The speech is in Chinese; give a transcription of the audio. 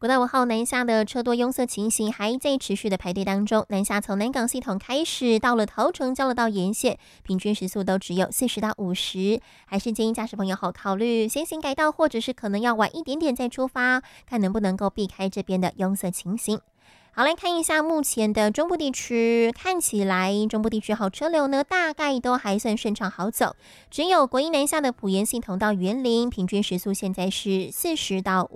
国道5号南下的车多拥塞情形还在持续的排队当中。南下从南港系统开始，到了桃城交流道沿线，平均时速都只有40到50，还是建议驾驶朋友考虑先行改道，或者是可能要晚一点点再出发，看能不能够避开这边的拥塞情形。好，来看一下目前的中部地区，看起来中部地区车流呢大概都还算顺畅好走，只有国一南下的埔盐系统到员林，平均时速现在是40到